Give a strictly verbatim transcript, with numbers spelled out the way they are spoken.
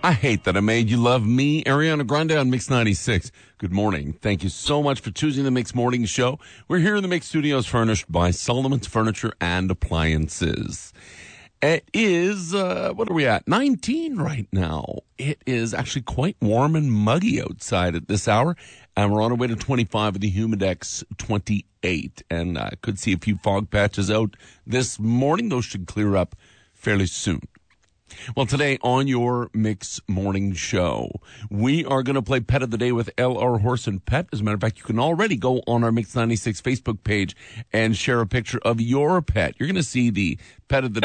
I hate that I made you love me. Ariana Grande on Mix ninety-six. Good morning. Thank you so much for choosing the Mix Morning Show. We're here in the Mix Studios furnished by Solomon's Furniture and Appliances. It is, uh, what are we at? nineteen right now. It is actually quite warm and muggy outside at this hour. And we're on our way to twenty-five with the Humidex twenty-eight. And I uh, could see a few fog patches out this morning. Those should clear up fairly soon. Well, today on your Mix Morning Show, we are going to play Pet of the Day with L R Horse and Pet. As a matter of fact, you can already go on our Mix ninety-six Facebook page and share a picture of your pet. You're going to see the Pet of the Day.